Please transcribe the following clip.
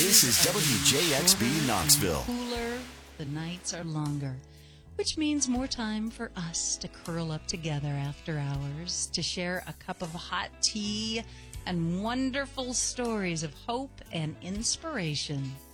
This is WJXB Knoxville. Cooler, the nights are longer, which means more time for us to curl up together after hours, to share a cup of hot tea and wonderful stories of hope and inspiration.